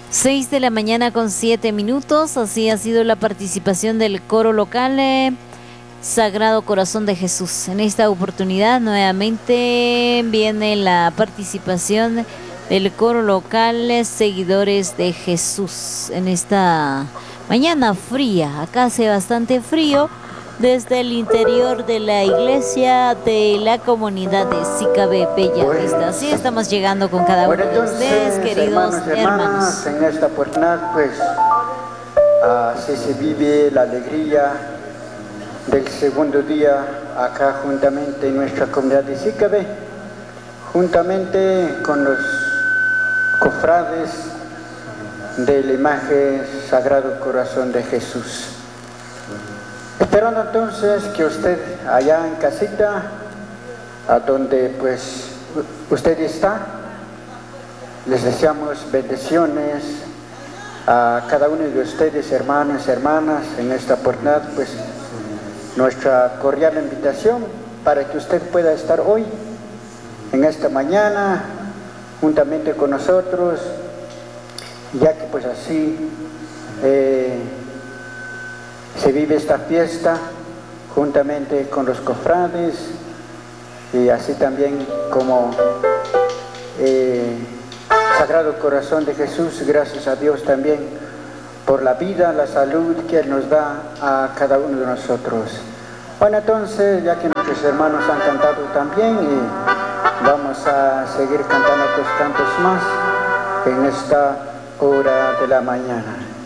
6 de la mañana con 7 minutos, así ha sido la participación del coro local Sagrado Corazón de Jesús. En esta oportunidad nuevamente viene la participación del coro local Seguidores de Jesús. En esta mañana fría, acá hace bastante frío, desde el interior de la iglesia de la comunidad de Sicabe Bella Vista. Así estamos llegando con cada uno de ustedes, queridos hermanos. En esta oportunidad, pues, así se vive la alegría del segundo día acá juntamente en nuestra comunidad de Sicabe, juntamente con los cofrades de la imagen Sagrado Corazón de Jesús. Esperando entonces que usted allá en casita, a donde pues usted está, les deseamos bendiciones a cada uno de ustedes, hermanos, hermanas, en esta oportunidad, pues nuestra cordial invitación para que usted pueda estar hoy, en esta mañana, juntamente con nosotros, ya que pues así se vive esta fiesta juntamente con los cofrades y así también como Sagrado Corazón de Jesús, gracias a Dios también por la vida, la salud que Él nos da a cada uno de nosotros. Bueno, entonces, ya que nuestros hermanos han cantado también, y vamos a seguir cantando otros cantos más en esta hora de la mañana.